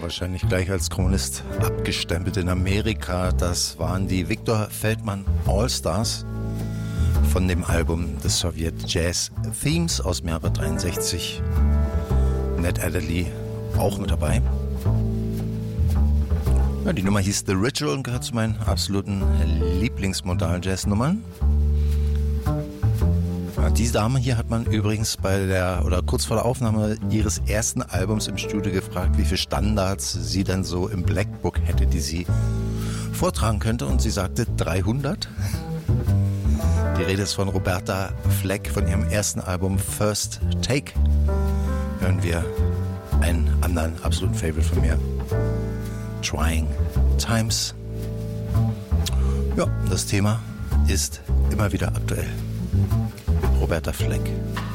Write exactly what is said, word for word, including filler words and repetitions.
wahrscheinlich gleich als Kommunist abgestempelt in Amerika. Das waren die Viktor Feldman All-Stars von dem Album The Soviet Jazz Themes aus dem Jahre dreiundsechzig. Ned Adderley auch mit dabei. Ja, die Nummer hieß The Ritual und gehört zu meinen absoluten Lieblingsmodal-Jazz-Nummern. Ja, diese Dame hier hat man übrigens bei der oder kurz vor der Aufnahme ihres ersten Albums im Studio gefragt, wie viele Standards sie denn so im Blackbook hätte, die sie vortragen könnte, und sie sagte dreihundert. Die Rede ist von Roberta Fleck von ihrem ersten Album First Take. Hören wir einen anderen absoluten Favorite von mir. Trying Times. Ja, das Thema ist immer wieder aktuell. Roberta Fleck.